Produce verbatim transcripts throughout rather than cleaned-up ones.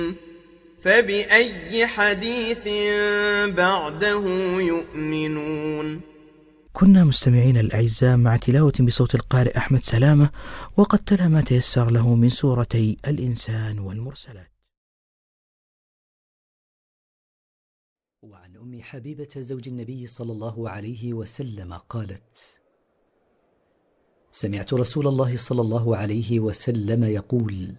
فبأي حديث بعده يؤمنون. كنا مستمعين الأعزاء مع تلاوة بصوت القارئ أحمد سلامة، وقد تلا ما تيسر له من سورتي الإنسان والمرسلات. وعن أم حبيبة زوج النبي صلى الله عليه وسلم قالت: سمعت رسول الله صلى الله عليه وسلم يقول: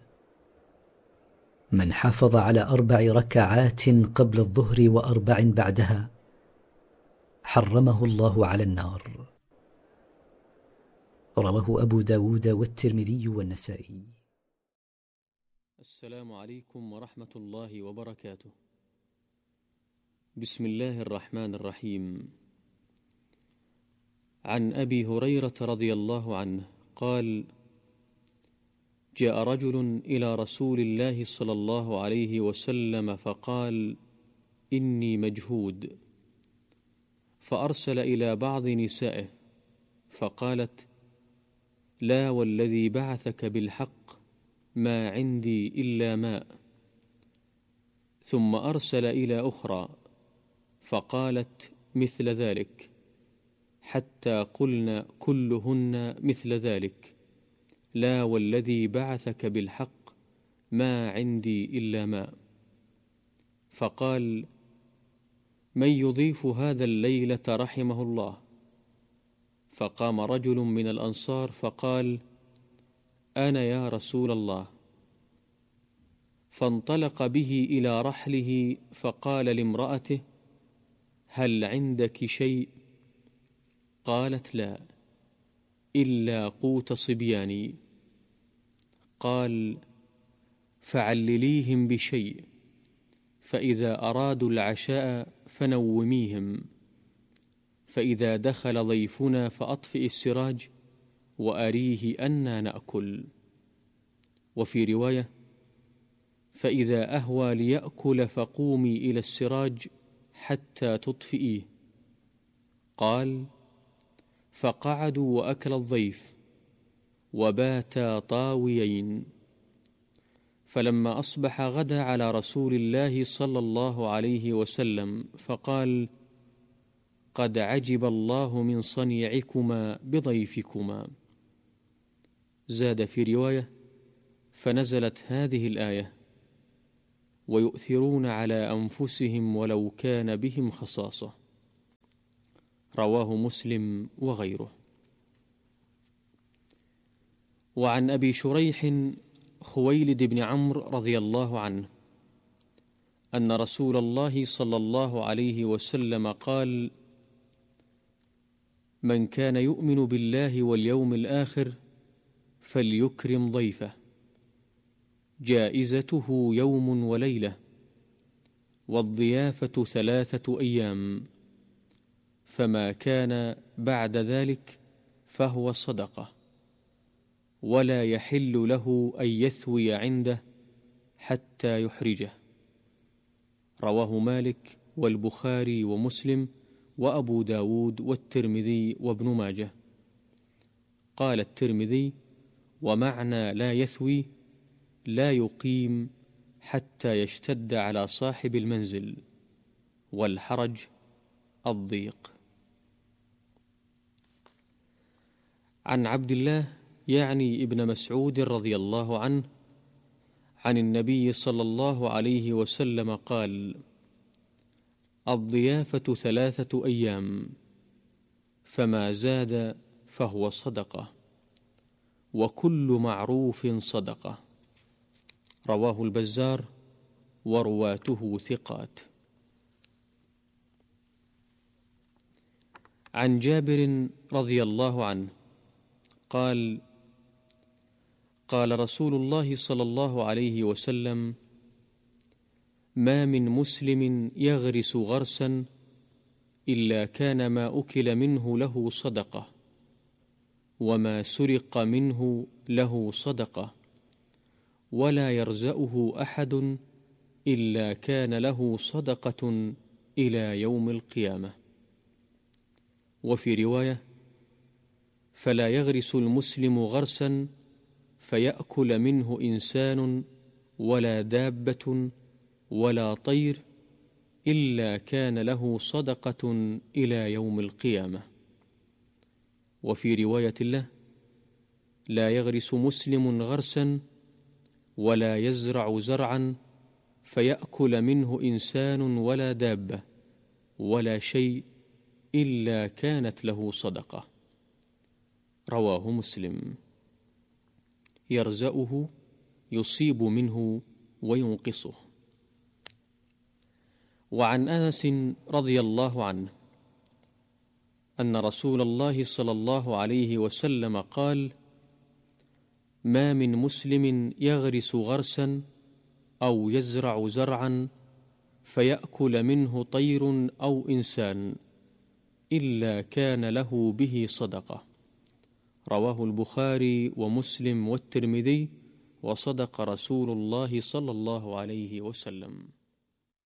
من حافظ على أربع ركعات قبل الظهر وأربع بعدها حرمه الله على النار. رواه أبو داود والترمذي والنسائي. السلام عليكم ورحمة الله وبركاته. بسم الله الرحمن الرحيم. عن أبي هريرة رضي الله عنه قال: جاء رجل إلى رسول الله صلى الله عليه وسلم فقال: إني مجهود، فأرسل إلى بعض نسائه فقالت: لا والذي بعثك بالحق ما عندي إلا ماء. ثم أرسل إلى أخرى فقالت مثل ذلك، حتى قلنا كلهن مثل ذلك: لا والذي بعثك بالحق ما عندي إلا ماء. فقال: من يضيف هذا الليلة رحمه الله؟ فقام رجل من الأنصار فقال: أنا يا رسول الله. فانطلق به إلى رحله فقال لامرأته: هل عندك شيء؟ قالت: لا، إلا قوت صبياني. قال: فعلليهم بشيء، فإذا أرادوا العشاء فنوميهم، فإذا دخل ضيفنا فأطفئ السراج وأريه أنا نأكل. وفي رواية: فإذا أهوى ليأكل فقومي إلى السراج حتى تطفئيه. قال: فقعدوا وأكل الضيف وباتا طاويين. فلما أصبح غدا على رسول الله صلى الله عليه وسلم فقال: قد عجب الله من صنيعكما بضيفكما. زاد في رواية: فنزلت هذه الآية: ويؤثرون على أنفسهم ولو كان بهم خصاصة. رواه مسلم وغيره. وعن أبي شريح خويلد بن عمرو رضي الله عنه أن رسول الله صلى الله عليه وسلم قال: من كان يؤمن بالله واليوم الآخر فليكرم ضيفه، جائزته يوم وليلة، والضيافة ثلاثة أيام، فما كان بعد ذلك فهو صدقة، ولا يحل له أن يثوي عنده حتى يحرجه. رواه مالك والبخاري ومسلم وأبو داود والترمذي وابن ماجه. قال الترمذي: ومعنى لا يثوي لا يقيم حتى يشتد على صاحب المنزل، والحرج الضيق. عن عبد الله يعني ابن مسعود رضي الله عنه عن النبي صلى الله عليه وسلم قال: الضيافة ثلاثة أيام، فما زاد فهو صدقة، وكل معروف صدقة. رواه البزار ورواته ثقات. عن جابر رضي الله عنه قال: قال رسول الله صلى الله عليه وسلم: ما من مسلم يغرس غرسا إلا كان ما أكل منه له صدقة، وما سرق منه له صدقة، ولا يرزأه أحد إلا كان له صدقة إلى يوم القيامة. وفي رواية: فلا يغرس المسلم غرسا فيأكل منه إنسان ولا دابة ولا طير إلا كان له صدقة إلى يوم القيامة. وفي رواية له: لا يغرس مسلم غرسا ولا يزرع زرعا فيأكل منه إنسان ولا دابة ولا شيء إلا كانت له صدقة. رواه مسلم. يرزأه يصيب منه وينقصه. وعن أنس رضي الله عنه أن رسول الله صلى الله عليه وسلم قال: ما من مسلم يغرس غرسا أو يزرع زرعا فيأكل منه طير أو إنسان إلا كان له به صدقة. رواه البخاري ومسلم والترمذي، وصدق رسول الله صلى الله عليه وسلم.